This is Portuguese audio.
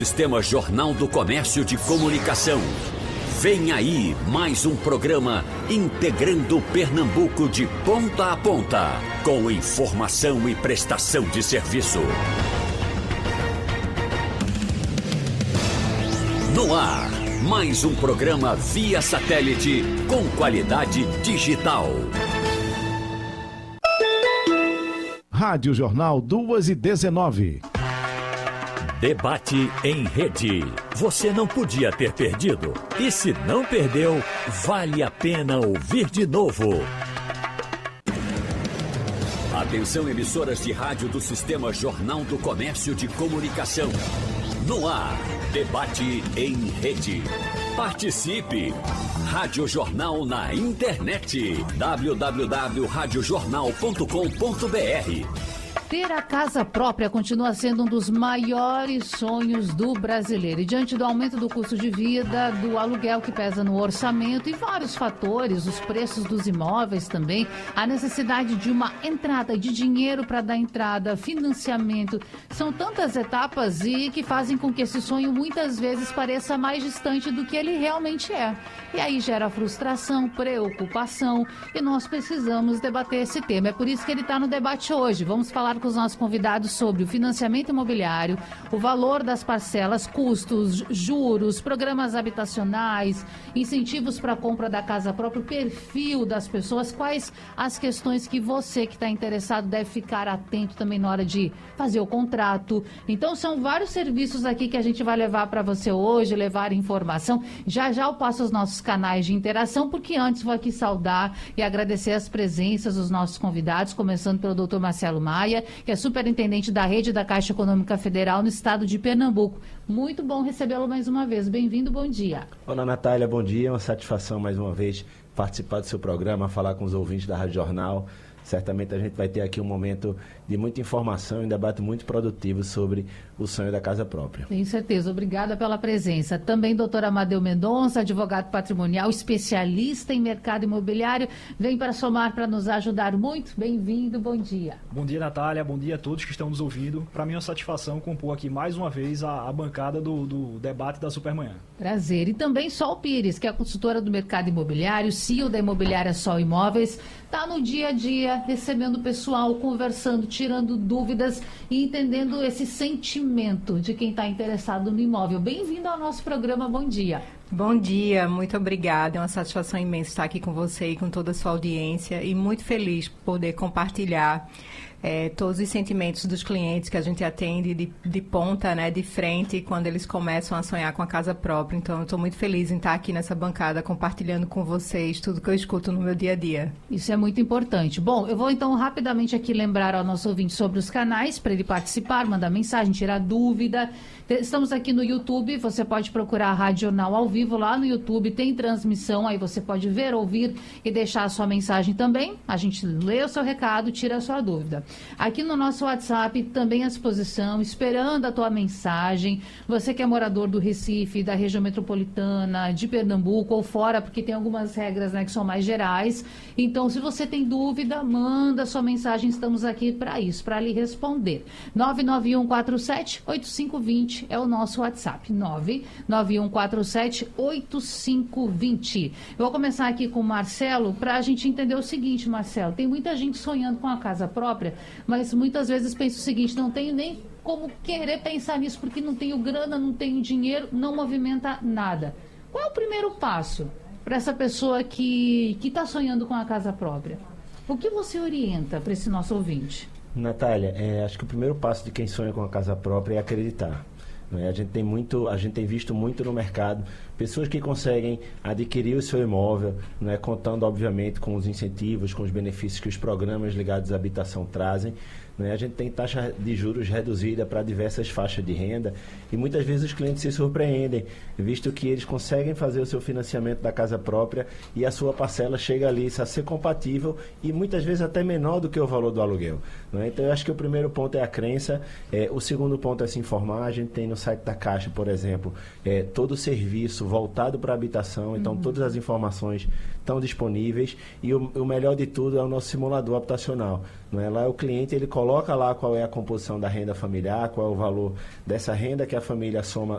Sistema Jornal do Comércio de Comunicação. Vem aí mais um programa integrando Pernambuco de ponta a ponta, com informação e prestação de serviço. No ar, mais um programa via satélite com qualidade digital. Rádio Jornal 2h19. Debate em rede. Você não podia ter perdido. E se não perdeu, vale a pena ouvir de novo. Atenção, emissoras de rádio do Sistema Jornal do Comércio de Comunicação. No ar, debate em rede. Participe! Rádio Jornal na internet. www.radiojornal.com.br. Ter a casa própria continua sendo um dos maiores sonhos do brasileiro. E diante do aumento do custo de vida, do aluguel que pesa no orçamento e vários fatores, os preços dos imóveis também, a necessidade de uma entrada de dinheiro para dar entrada, financiamento, são tantas etapas e que fazem com que esse sonho muitas vezes pareça mais distante do que ele realmente é. E aí gera frustração, preocupação e nós precisamos debater esse tema. É por isso que ele está no debate hoje. Vamos falar com os nossos convidados sobre o financiamento imobiliário, o valor das parcelas, custos, juros, programas habitacionais, incentivos para a compra da casa própria, o perfil das pessoas, quais as questões que você que está interessado deve ficar atento também na hora de fazer o contrato. Então são vários serviços aqui que a gente vai levar para você hoje, levar informação. Já já eu passo os nossos canais de interação, porque antes vou aqui saudar e agradecer as presenças dos nossos convidados, começando pelo Dr. Marcelo Maia, que é superintendente da rede da Caixa Econômica Federal no estado de Pernambuco. Muito bom recebê-lo mais uma vez. Bem-vindo, bom dia. Olá, Natália, bom dia. É uma satisfação mais uma vez participar do seu programa, falar com os ouvintes da Rádio Jornal. Certamente a gente vai ter aqui um momento de muita informação e um debate muito produtivo sobre o sonho da casa própria. Tenho certeza. Obrigada pela presença. Também doutor Amadeu Mendonça, advogado patrimonial, especialista em mercado imobiliário, vem para somar, para nos ajudar muito. Bem-vindo, bom dia. Bom dia, Natália. Bom dia a todos que estão nos ouvindo. Para mim é uma satisfação compor aqui mais uma vez a bancada do debate da Supermanhã. Prazer. E também Sol Pires, que é a consultora do mercado imobiliário, CEO da imobiliária Sol Imóveis, está no dia a dia, recebendo o pessoal, conversando, tirando dúvidas e entendendo esse sentimento de quem está interessado no imóvel. Bem-vindo ao nosso programa, bom dia. Bom dia, muito obrigada. É uma satisfação imensa estar aqui com você e com toda a sua audiência e muito feliz por poder compartilhar todos os sentimentos dos clientes que a gente atende de ponta, né, de frente, quando eles começam a sonhar com a casa própria. Então, eu estou muito feliz em estar aqui nessa bancada compartilhando com vocês tudo que eu escuto no meu dia a dia. Isso é muito importante. Bom, eu vou então rapidamente aqui lembrar ao nosso ouvinte sobre os canais para ele participar, mandar mensagem, tirar dúvida. Estamos aqui no YouTube, você pode procurar a Rádio Jornal ao vivo lá no YouTube, tem transmissão, aí você pode ver, ouvir e deixar a sua mensagem também. A gente lê o seu recado, tira a sua dúvida. Aqui no nosso WhatsApp também à disposição, esperando a tua mensagem. Você que é morador do Recife, da região metropolitana, de Pernambuco ou fora, porque tem algumas regras, né, que são mais gerais. Então, se você tem dúvida, manda sua mensagem, estamos aqui para isso, para lhe responder. 99147-8520 é o nosso WhatsApp, 99147-8520. Eu vou começar aqui com o Marcelo, para a gente entender o seguinte, Marcelo, tem muita gente sonhando com a casa própria, mas muitas vezes pensa o seguinte, não tenho nem como querer pensar nisso, porque não tenho grana, não tenho dinheiro, não movimenta nada. Qual é o primeiro passo para essa pessoa que está sonhando com a casa própria? O que você orienta para esse nosso ouvinte? Natália, acho que o primeiro passo de quem sonha com a casa própria é acreditar. A gente tem visto muito no mercado pessoas que conseguem adquirir o seu imóvel, contando obviamente com os incentivos, com os benefícios que os programas ligados à habitação trazem. A gente tem taxa de juros reduzida para diversas faixas de renda e muitas vezes os clientes se surpreendem, visto que eles conseguem fazer o seu financiamento da casa própria e a sua parcela chega ali a ser compatível e muitas vezes até menor do que o valor do aluguel. Então eu acho que o primeiro ponto é a crença, o segundo ponto é se informar. A gente tem no site da Caixa, por exemplo, todo o serviço voltado para a habitação, então todas as informações estão disponíveis e o melhor de tudo é o nosso simulador habitacional. Lá o cliente ele coloca lá qual é a composição da renda familiar, qual é o valor dessa renda que a família soma